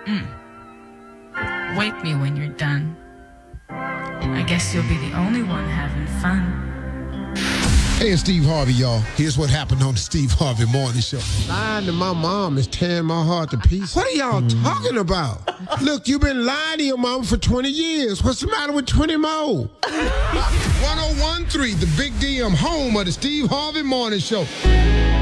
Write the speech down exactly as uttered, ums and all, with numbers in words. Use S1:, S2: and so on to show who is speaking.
S1: Mm. Wake me when you're done. I guess you'll be the only one having fun.
S2: Hey, it's Steve Harvey, y'all. Here's what happened on the Steve Harvey Morning Show.
S3: Lying to my mom is tearing my heart to pieces. What are y'all mm. talking about? Look, you've been lying to your mom for twenty years. What's the matter with twenty more?
S2: one oh one point three, The Big D M, home of the Steve Harvey Morning Show.